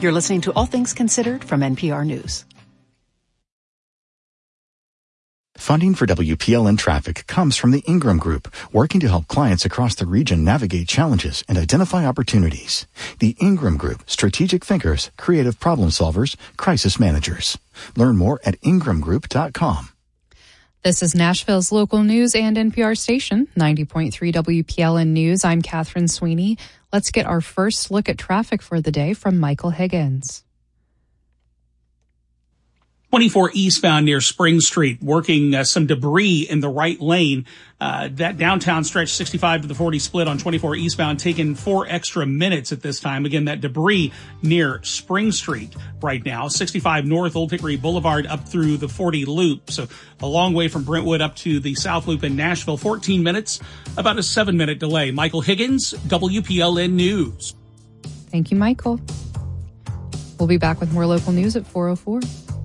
You're listening to All Things Considered from NPR News. Funding for WPLN Traffic comes from the Ingram Group, working to help clients across the region navigate challenges and identify opportunities. The Ingram Group, strategic thinkers, creative problem solvers, crisis managers. Learn more at ingramgroup.com. This is Nashville's local news and NPR station, 90.3 WPLN News. I'm Catherine Sweeney. Let's get our first look at traffic for the day from Michael Higgins. 24 eastbound near Spring Street, working some debris in the right lane. That downtown stretch 65 to the 40 split on 24 eastbound taking 4 extra minutes at this time. Again, that debris near Spring Street right now. 65 north Old Hickory Boulevard up through the 40 loop. So a long way from Brentwood up to the South Loop in Nashville. 14 minutes, about a 7-minute delay. Michael Higgins, WPLN News. Thank you, Michael. We'll be back with more local news at 4:04.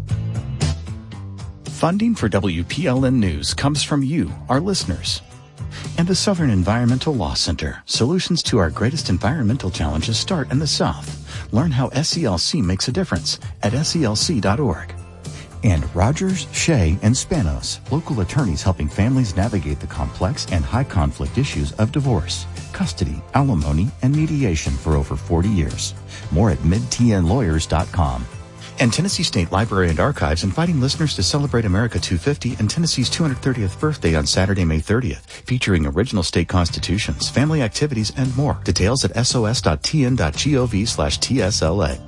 Funding for WPLN News comes from you, our listeners. And the Southern Environmental Law Center. Solutions to our greatest environmental challenges start in the South. Learn how SELC makes a difference at SELC.org. And Rogers, Shea, and Spanos, local attorneys helping families navigate the complex and high conflict issues of divorce, custody, alimony, and mediation for over 40 years. More at midtnlawyers.com. And Tennessee State Library and Archives inviting listeners to celebrate America 250 and Tennessee's 230th birthday on Saturday, May 30th, featuring original state constitutions, family activities, and more. Details at sos.tn.gov/TSLA.